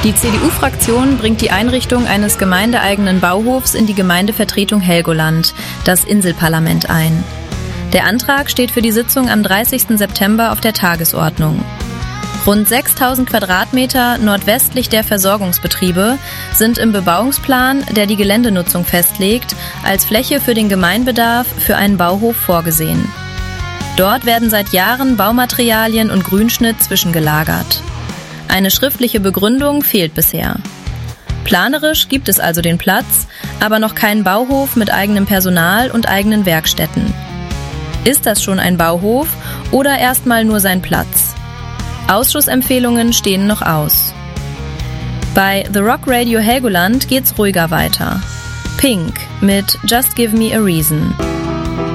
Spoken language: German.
Die CDU-Fraktion bringt die Einrichtung eines gemeindeeigenen Bauhofs in die Gemeindevertretung Helgoland, das Inselparlament, ein. Der Antrag steht für die Sitzung am 30. September auf der Tagesordnung. Rund 6.000 Quadratmeter nordwestlich der Versorgungsbetriebe sind im Bebauungsplan, der die Geländenutzung festlegt, als Fläche für den Gemeinbedarf für einen Bauhof vorgesehen. Dort werden seit Jahren Baumaterialien und Grünschnitt zwischengelagert. Eine schriftliche Begründung fehlt bisher. Planerisch gibt es also den Platz, aber noch keinen Bauhof mit eigenem Personal und eigenen Werkstätten. Ist das schon ein Bauhof oder erstmal nur sein Platz? Ausschussempfehlungen stehen noch aus. Bei The Rock Radio Helgoland geht's ruhiger weiter. Pink mit Just Give Me a Reason.